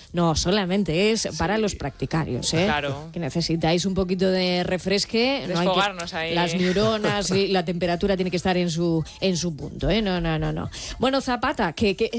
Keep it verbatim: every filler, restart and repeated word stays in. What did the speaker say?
No, solamente es para sí. los practicarios, ¿eh? Claro. Que necesitáis un poquito de refresque. Desfogarnos no hay que, ahí. Las neuronas y la temperatura tiene que estar en su, en su punto, ¿eh? No, no, no, no. Bueno, Zapata, que... que